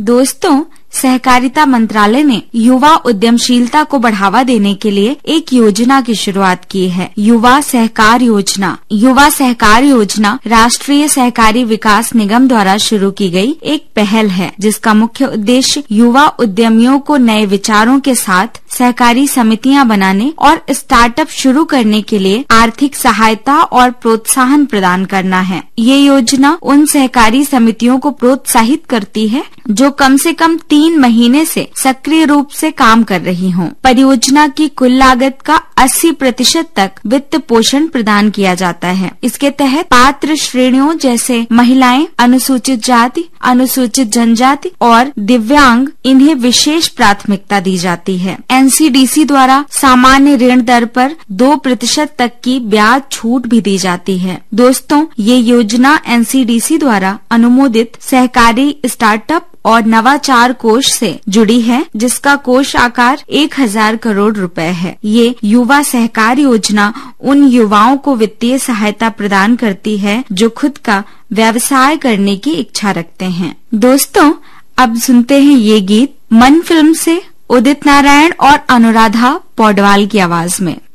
दोस्तों, सहकारिता मंत्रालय ने युवा उद्यमशीलता को बढ़ावा देने के लिए एक योजना की शुरुआत की है, युवा सहकार योजना। युवा सहकार योजना राष्ट्रीय सहकारी विकास निगम द्वारा शुरू की गई एक पहल है, जिसका मुख्य उद्देश्य युवा उद्यमियों को नए विचारों के साथ सहकारी समितियां बनाने और स्टार्टअप शुरू करने के लिए आर्थिक सहायता और प्रोत्साहन प्रदान करना है। ये योजना उन सहकारी समितियों को प्रोत्साहित करती है जो कम से कम 3 महीने से सक्रिय रूप से काम कर रही हों। परियोजना की कुल लागत का 80% तक वित्त पोषण प्रदान किया जाता है। इसके तहत पात्र श्रेणियों जैसे महिलाएं, अनुसूचित जाति, अनुसूचित जनजाति और दिव्यांग, इन्हें विशेष प्राथमिकता दी जाती है। एनसीडीसी द्वारा सामान्य ऋण दर पर 2% तक की ब्याज छूट भी दी जाती है। दोस्तों, ये योजना एनसीडीसी द्वारा अनुमोदित सहकारी स्टार्टअप और नवाचार कोष से जुड़ी है, जिसका कोष आकार 1000 करोड़ रुपए है। ये युवा सहकार योजना उन युवाओं को वित्तीय सहायता प्रदान करती है जो खुद का व्यवसाय करने की इच्छा रखते हैं। दोस्तों, अब सुनते हैं ये गीत मन फिल्म से, उदित नारायण और अनुराधा पौडवाल की आवाज में।